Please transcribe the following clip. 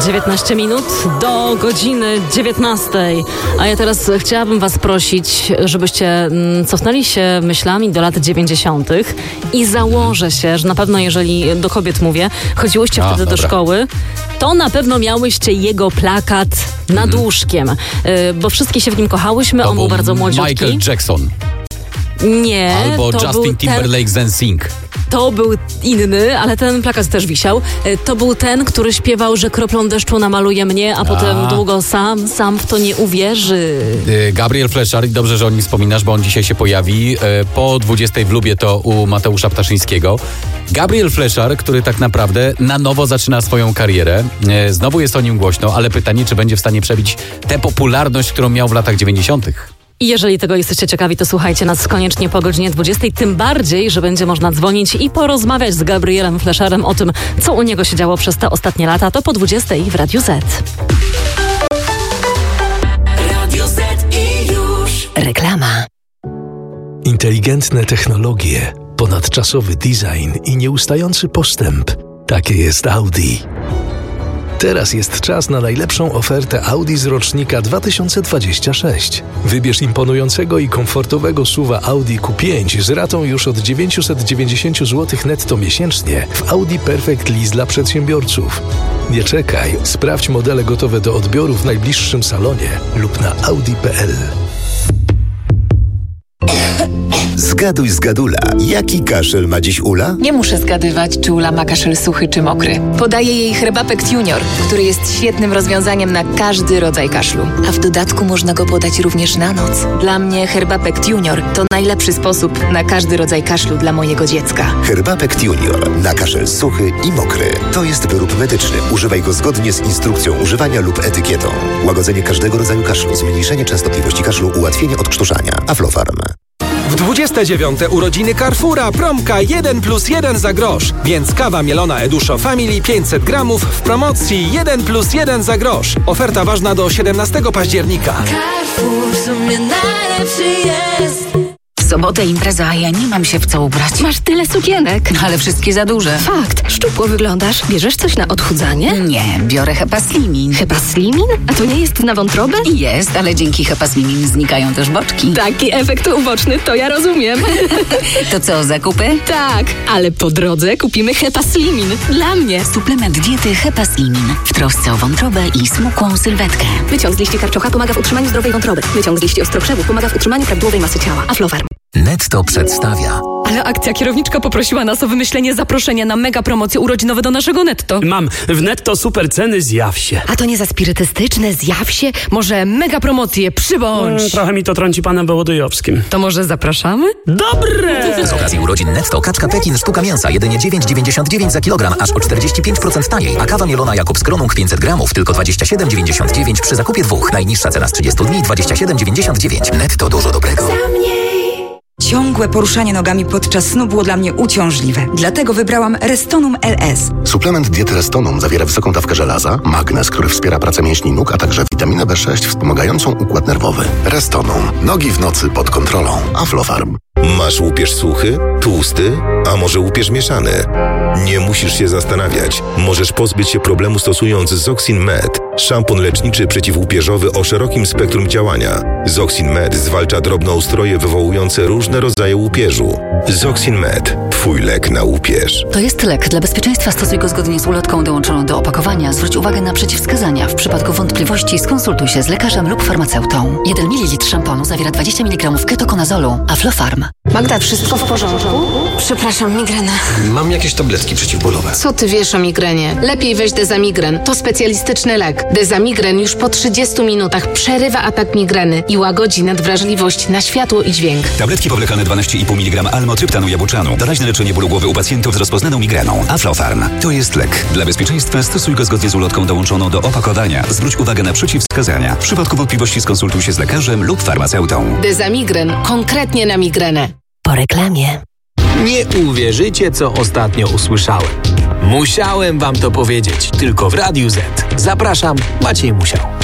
19 minut do godziny 19. A ja teraz chciałabym was prosić, żebyście cofnęli się myślami do lat 90. i założę się, że na pewno, jeżeli do kobiet mówię, chodziłyście wtedy do szkoły, to na pewno miałyście jego plakat nad łóżkiem, bo wszystkie się w nim kochałyśmy, To on był bardzo młodziutki. Michael Jackson. Nie, Albo to był Justin Timberlake Zensing. To był inny, ale ten plakat też wisiał. To był ten, który śpiewał, że kroplą deszczu namaluje mnie, a potem długo sam w to nie uwierzy. Gabriel Fleszar, dobrze, że o nim wspominasz, bo on dzisiaj się pojawi. Po 20 w Lubie to u Mateusza Ptaszyńskiego. Gabriel Fleszar, który tak naprawdę na nowo zaczyna swoją karierę. Znowu jest o nim głośno, ale pytanie, czy będzie w stanie przebić tę popularność, którą miał w latach 90. I jeżeli tego jesteście ciekawi, to słuchajcie nas koniecznie po godzinie 20, tym bardziej, że będzie można dzwonić i porozmawiać z Gabrielem Fleszarem o tym, co u niego się działo przez te ostatnie lata. To po 20 w Radiu Z. Radio Z i już. Reklama. Inteligentne technologie, ponadczasowy design i nieustający postęp. Takie jest Audi. Teraz jest czas na najlepszą ofertę Audi z rocznika 2026. Wybierz imponującego i komfortowego SUV-a Audi Q5 z ratą już od 990 zł netto miesięcznie w Audi Perfect Lease dla przedsiębiorców. Nie czekaj, sprawdź modele gotowe do odbioru w najbliższym salonie lub na audi.pl. Zgaduj z Gadula. Jaki kaszel ma dziś Ula? Nie muszę zgadywać, czy Ula ma kaszel suchy czy mokry. Podaję jej Herbapekt Junior, który jest świetnym rozwiązaniem na każdy rodzaj kaszlu. A w dodatku można go podać również na noc. Dla mnie Herbapekt Junior to najlepszy sposób na każdy rodzaj kaszlu dla mojego dziecka. Herbapekt Junior na kaszel suchy i mokry. To jest wyrób medyczny. Używaj go zgodnie z instrukcją używania lub etykietą. Łagodzenie każdego rodzaju kaszlu, zmniejszenie częstotliwości kaszlu, ułatwienie odkrztuszania. Aflofarm. W 29. urodziny Carrefoura promka 1+1 za grosz. Więc kawa mielona Eduszo Family 500 gramów w promocji 1+1 za grosz. Oferta ważna do 17 października. Carrefour w sumie najlepszy jest. W sobotę impreza, a ja nie mam się w co ubrać. Masz tyle sukienek. Ale wszystkie za duże. Fakt, szczupło wyglądasz. Bierzesz coś na odchudzanie? Nie, biorę Hepaslimin. Hepaslimin? A to nie jest na wątrobę? Jest, ale dzięki Hepaslimin znikają też boczki. Taki efekt uboczny, to ja rozumiem. To co, zakupy? Tak, ale po drodze kupimy Hepaslimin. Dla mnie. Suplement diety Hepaslimin. W trosce o wątrobę i smukłą sylwetkę. Wyciąg z liści karczocha pomaga w utrzymaniu zdrowej wątroby. Wyciąg z liści ostrokrzewów pomaga w utrzymaniu prawidłowej masy ciała. Aflofarm. Netto przedstawia. Ale akcja kierowniczka poprosiła nas o wymyślenie zaproszenia na mega promocje urodzinowe do naszego Netto. Mam w Netto super ceny, zjaw się. A to nie za spirytystyczne, zjaw się? Może mega promocje, przybądź. Trochę mi to trąci panem Wołodyjowskim. To może zapraszamy? Dobre! Z okazji urodzin Netto kaczka Pekin sztuka mięsa jedynie 9,99 za kilogram, aż o 45% taniej. A kawa mielona Jakobs Kronung 500 gramów tylko 27,99 przy zakupie dwóch. Najniższa cena z 30 dni 27,99. Netto dużo dobrego. Ciągłe poruszanie nogami podczas snu było dla mnie uciążliwe. Dlatego wybrałam Restonum LS. Suplement diety Restonum zawiera wysoką dawkę żelaza, magnez, który wspiera pracę mięśni nóg, a także witaminę B6 wspomagającą układ nerwowy. Restonum. Nogi w nocy pod kontrolą. Aflofarm. Masz łupież suchy, tłusty, a może łupież mieszany? Nie musisz się zastanawiać. Możesz pozbyć się problemu stosując Zoxin Med. Szampon leczniczy przeciwłupieżowy o szerokim spektrum działania. Zoxin Med zwalcza drobnoustroje wywołujące różne rodzaje łupieżu. Zoxin Med. Twój lek na łupież. To jest lek. Dla bezpieczeństwa stosuj go zgodnie z ulotką dołączoną do opakowania. Zwróć uwagę na przeciwwskazania. W przypadku wątpliwości skonsultuj się z lekarzem lub farmaceutą. 1 ml szamponu zawiera 20 mg ketokonazolu. Aflofarm. Magda, wszystko w porządku? Przepraszam, migrena. Mam jakieś tabletki przeciwbólowe. Co ty wiesz o migrenie? Lepiej weź Dezamigren. To specjalistyczny lek. Dezamigren już po 30 minutach przerywa atak migreny i łagodzi nadwrażliwość na światło i dźwięk. Tabletki powlekane 12,5 mg almotryptanu jabłczanu. Doraźne leczenie bólu głowy u pacjentów z rozpoznaną migreną. Aflofarm. To jest lek. Dla bezpieczeństwa stosuj go zgodnie z ulotką dołączoną do opakowania. Zwróć uwagę na przeciwwskazania. W przypadku wątpliwości skonsultuj się z lekarzem lub farmaceutą. Dezamigren. Konkretnie na migrenę. Po reklamie. Nie uwierzycie, co ostatnio usłyszałem. Musiałem wam to powiedzieć, tylko w Radiu Z. Zapraszam, Maciej Musiał.